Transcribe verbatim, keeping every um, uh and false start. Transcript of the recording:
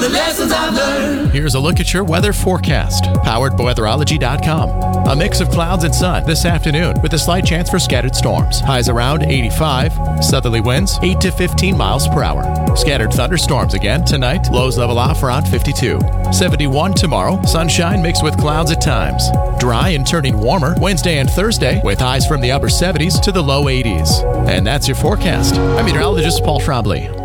the lessons I've learned. Here's a look at your weather forecast, powered by weatherology dot com. A mix of clouds and sun this afternoon with a slight chance for scattered storms. Highs around eighty-five. Southerly winds eight to fifteen miles per hour. Scattered thunderstorms again tonight. Lows level off around fifty-two. seventy-one tomorrow. Sunshine mixed with clouds at times. Dry and turning warmer Wednesday and Thursday with highs from the upper seventies to the low eighties. And that's your forecast. I'm meteorologist Paul Trombley.